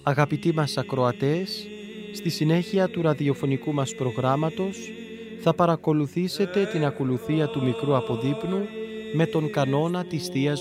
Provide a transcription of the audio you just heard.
Αγαπητοί μας ακροατές, στη συνέχεια του ραδιοφωνικού μας προγράμματος θα παρακολουθήσετε την ακολουθία του μικρού αποδείπνου με τον κανόνα της Θείας